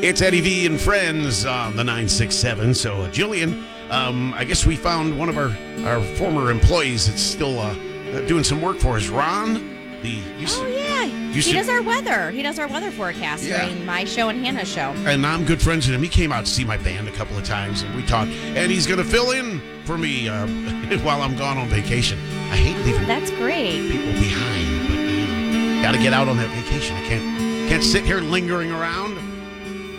It's Eddie V and Friends on the 967. So, Jillian, I guess we found one of our former employees that's still doing some work for us. Ron, he does our weather. He does our weather forecast during my show and Hannah's show. And I'm good friends with him. He came out to see my band a couple of times, and we talked. And he's going to fill in for me while I'm gone on vacation. I hate leaving That's great. people behind, but got to get out on that vacation. I can't sit here lingering around.